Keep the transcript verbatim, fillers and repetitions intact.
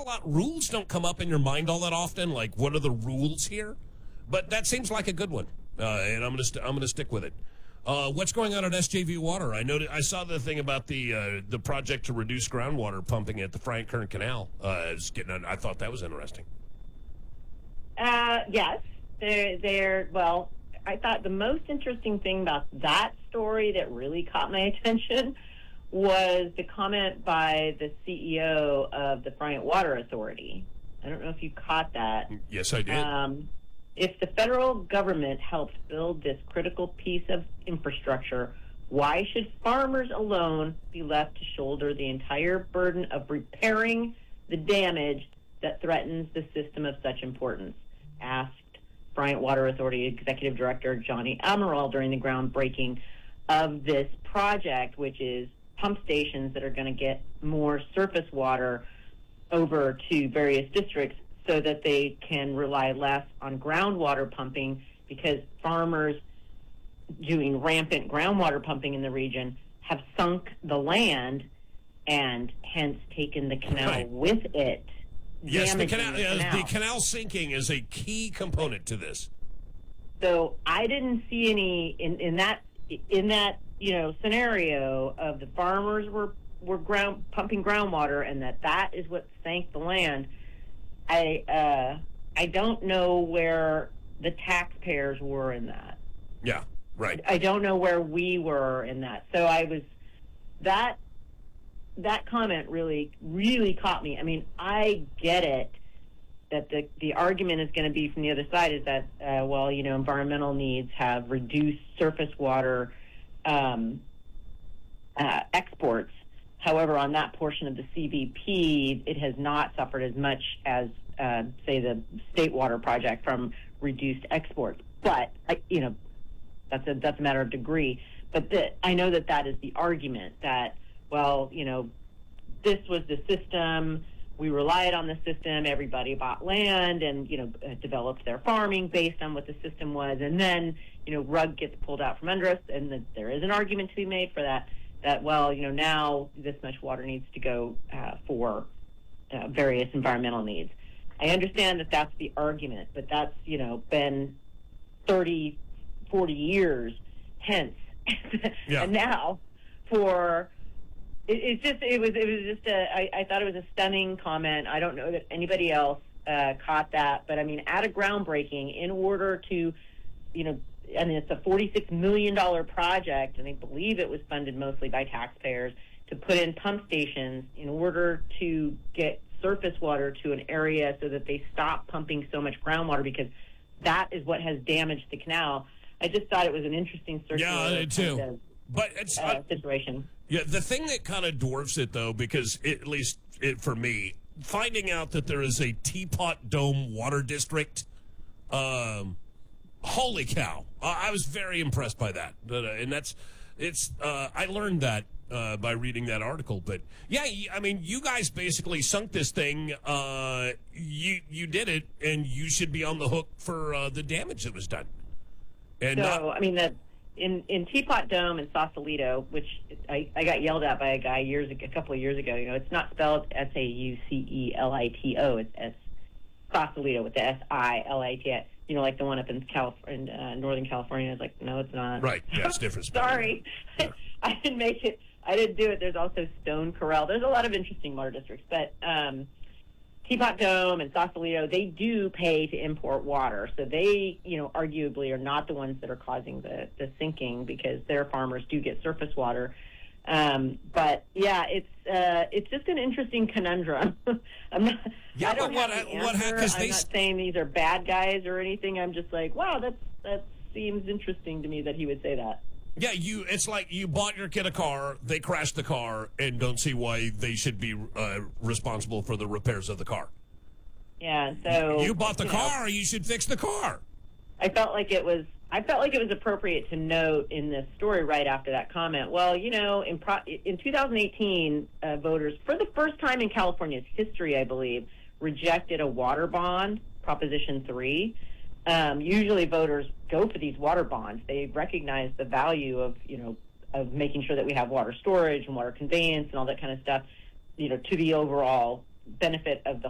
lot, rules don't come up in your mind all that often. Like, what are the rules here? But that seems like a good one, uh, and I'm gonna st- I'm gonna stick with it. Uh, what's going on at S J V Water? I noted, I saw the thing about the uh, the project to reduce groundwater pumping at the Frank Kern Canal. Uh, it's getting, I thought that was interesting. Uh, yes, they're, they're, well, I thought the most interesting thing about that story that really caught my attention was the comment by the C E O of the Bryant Water Authority. I don't know if you caught that. Yes, I did. Um, if the federal government helped build this critical piece of infrastructure, why should farmers alone be left to shoulder the entire burden of repairing the damage that threatens the system of such importance? Asked Bryant Water Authority Executive Director Johnny Amaral during the groundbreaking of this project, which is pump stations that are going to get more surface water over to various districts so that they can rely less on groundwater pumping, because farmers doing rampant groundwater pumping in the region have sunk the land and hence taken the canal Right. with it. Yes, the canal, the uh, canal. the canal sinking is a key component to this. So I didn't see any in, in that in that you know scenario of the farmers were were ground pumping groundwater, and that that is what sank the land. I uh, I don't know where the taxpayers were in that. Yeah, right. I don't know where we were in that. So I was that that comment really really caught me. I mean, I get it that the the argument is going to be from the other side is that uh, well, you know, environmental needs have reduced surface water um, uh, exports. However, on that portion of the C V P, it has not suffered as much as, uh, say, the State Water Project from reduced exports. But, you know, that's a that's a matter of degree. But the, I know that that is the argument that, well, you know, this was the system. We relied on the system. Everybody bought land and, you know, uh, developed their farming based on what the system was. And then, you know, rug gets pulled out from under us. And the, there is an argument to be made for that. That, well, you know, now this much water needs to go uh, for uh, various environmental needs. I understand that that's the argument, but that's, you know, been thirty, forty years hence. Yeah. And now for, it, it's just, it was, it was just a, I, I thought it was a stunning comment. I don't know that anybody else uh, caught that, but I mean, at a groundbreaking, in order to, you know, I mean, it's a forty-six million dollars project, and I believe it was funded mostly by taxpayers to put in pump stations in order to get surface water to an area so that they stop pumping so much groundwater, because that is what has damaged the canal. I just thought it was an interesting circular Yeah, I did too. kind of, But it's uh, uh, situation. Yeah, the thing that kind of dwarfs it, though, because it, at least it, for me, finding out that there is a Teapot Dome water district, um, holy cow! Uh, I was very impressed by that, uh, and that's it's. Uh, I learned that uh, by reading that article. But yeah, I mean, you guys basically sunk this thing. Uh, you you did it, and you should be on the hook for uh, the damage that was done. And So, not, I mean, the, in, in Teapot Dome in Sausalito, which I, I got yelled at by a guy years ago, a couple of years ago, you know, it's not spelled S A U C E L I T O, it's S, Sausalito with the S I L I T O, you know, like the one up in, Calif- in uh, Northern California. I was like, no, it's not. right? Yeah, it's different. Sorry. Yeah. I didn't make it. I didn't do it. There's also Stone Corral. There's a lot of interesting water districts, but um, Teapot Dome and Sausalito, they do pay to import water. So they, you know, arguably are not the ones that are causing the, the sinking, because their farmers do get surface water. Um, but yeah, it's uh, it's just an interesting conundrum. I'm not, Yeah, I don't but what have the what answer. because I'm they not saying these are bad guys or anything. I'm just like, wow, that's that seems interesting to me that he would say that. Yeah, you. It's like you bought your kid a car, they crashed the car, and don't see why they should be uh, responsible for the repairs of the car. Yeah, so You bought the you know, car, you should fix the car. I felt like it was. I felt like it was appropriate to note in this story right after that comment. Well, you know, in pro, in two thousand eighteen, uh, voters, for the first time in California's history, I believe, rejected a water bond, Proposition three. Um, usually, voters go for these water bonds. They recognize the value of, you know, of making sure that we have water storage and water conveyance and all that kind of stuff, you know, to the overall benefit of the